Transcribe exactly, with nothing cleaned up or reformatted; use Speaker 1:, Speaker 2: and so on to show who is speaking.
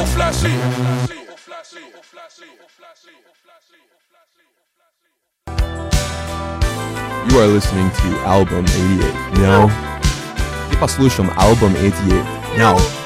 Speaker 1: You are listening to Album eighty-eight. No. И послушаем Album eighty-eight. Now.